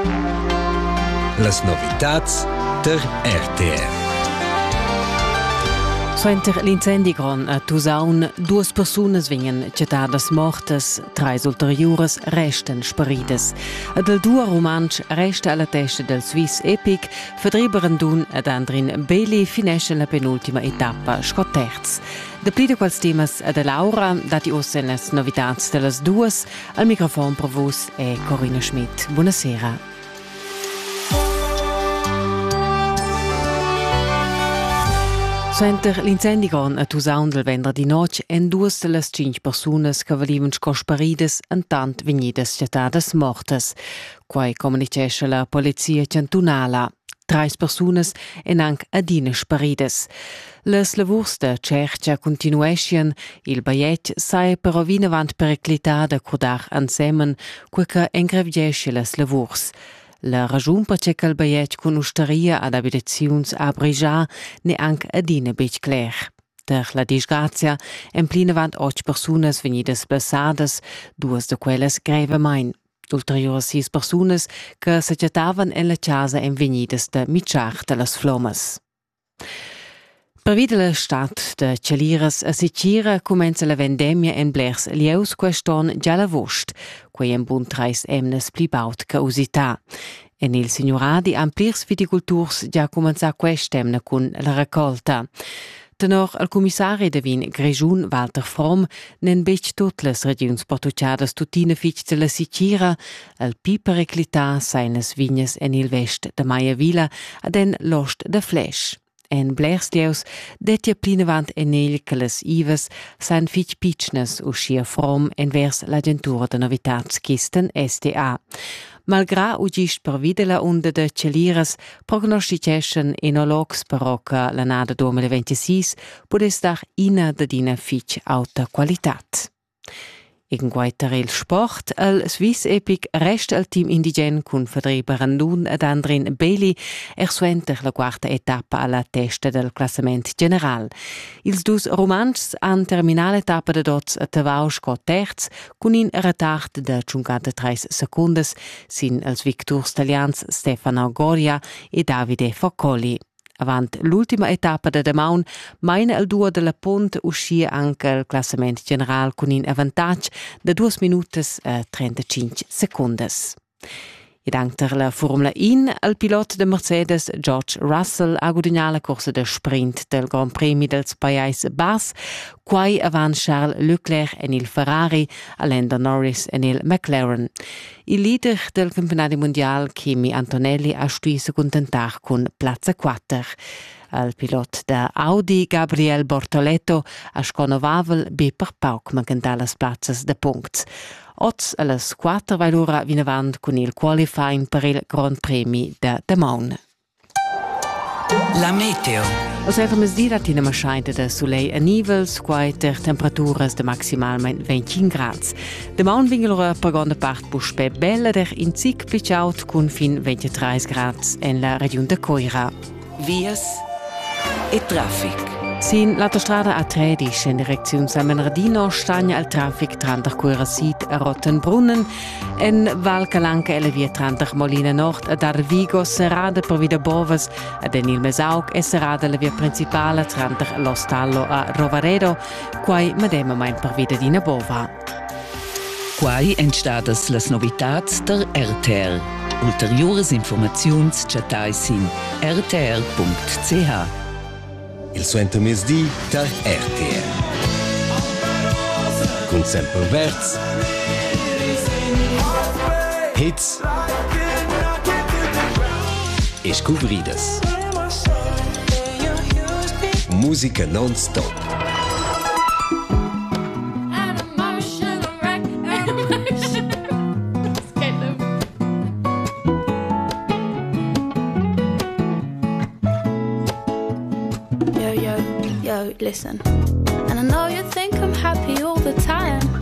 Las novitats der RTR. Suenter l'incendi gron a Tusaun, 2 persunas vegnan cettadas mortas, 3 ulteriores resten sparidas. Del 2 romansch resta alla testa del Swiss Epic, verdriberen dun ad Andrin Bailey finesce la penultima etappa scotterz. De pli de quals temas ad Laura, dati ossen las novitats de las duas, al microfon per vos è Corinna Schmidt. Buonasera. Suenter l'incendi gron a Tusaun del venerdì noc en 2 de las 5 persunas che valivan scosparidas antant vegnidas cettadas mortas. Quai comunicesce la polizia cantunala. 3 persunas en anc adina sparidas. Las lavurs de cercia continuescian, il baiet sai però vinavant periclitada crodar ansemen, quai che engravgesce las lavurs. La ragiun perché il baiet con usteria ad abitaziuns a Brescia ne anche adina bec cler. Der la disgrazia emplinavant 8 persunas venidas blessadas, 2 de quelles grevemein. Ulteriores 6 persunas che se gettavan en la casa en venidas de mitjar de las flommas. Per via della stat de Celiras a Sicira comenza la vendemmia en blers lieus queston già la vost, quei en bun 3 emnes pli baut ca usità. En il signoradi amplirs viticulturs già comenza questemna cun la raccolta. Tenor al commissari de vin Grigiun Walter Fromm nen bec tot las regions portucciadas tutina fitg de la Sicira, al pi periclità sainas vignes en il vest de Maia Vila ad en lost de flesch. En Blerslieus detia plinavant enel che las ivas san fitg pitchnes uscia Fromm envers l'agentura de novitats kisten SDA. Malgrà ugist per vide la onda de Celiras, prognosticescen enologs però che l'annada 2026 pudes dar ina de dina fitg auta qualitat. In guaitar il sport, al Swiss Epic resta al team indigen cun Federica Randun ad Andrin Bailey suenter la quarta etappa alla testa del classament general. Ils 2 romanschs han terminal etappa de dots a Tavau scot terz cun in retard de 53 secundes sin als victors italians Stefano Goria e Davide Foccoli. Avant l'ultima etappa de demaun, maina al 2 de la Pont uscia anche il classament general con un avantage de 2 minutos e 35 secundes. E dankter la Formula 1, il pilot de Mercedes George Russell ha guadagnato la corsa de sprint del Grand Premi dels Pais Bas, quai avant Charles Leclerc en il Ferrari, Lando Norris en il McLaren. Il leader del campionato mondiale, Kimi Antonelli, ha stuito contentar con Platza 4. Il pilot da Audi, Gabriel Bortoletto, ha sconovavel be per pauc mancantà las plazzas de punts. Oz alles 4 vai l'ora vinavant con il qualifying per il Grand Premi de Demaun. La meteo. Als mes dir dat in scheinte de soleil a nivels, quai ter temperaturas de maximalmein 25 grads. Demaun vingelora per gonda part buspe bella der in zic plicaut con fin 23 grads en la region de Coira. Vias e traffic. Sin l'autostrada A13 in direzione San Bernardino stagna al traffic tranter Coira Sid a Rottenbrunnen, en Val Calanca e la via tranter Molina Nord ad Arvigo, serrada per Vida Bovas, ad Enil Mesaug e serrada la via principale tranter Lo Stallo a Rovaredo, quai medema main per Vida Dina Bova. Quai entstadas las novitats der RTR. Ulteriores informaziuns chatais in rtr.ch. Il suenter mesdì der RTR. Con sempre verz, hits e scobridas. Musica non-stop. Listen, and I know you think I'm happy all the time.